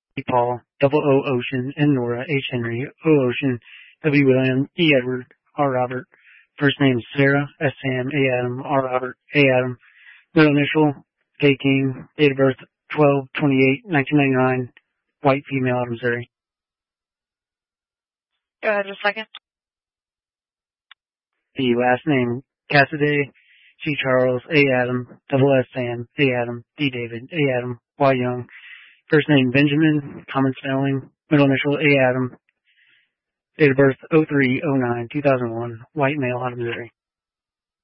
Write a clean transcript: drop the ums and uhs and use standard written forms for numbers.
Paul, double O Ocean, N Nora, H Henry, O Ocean, W William, E Edward, R Robert. First name is Sarah, S Sam, A Adam, R Robert, A Adam. Middle initial, K King, date of birth 12/28/1999, white female out of Missouri. Go ahead a second. The last name, Cassidy, C Charles, A Adam, double S Sam, A Adam, D David, A Adam, Y Young. First name Benjamin, common spelling, middle initial A Adam, date of birth 03/09/2001, white male out of Missouri.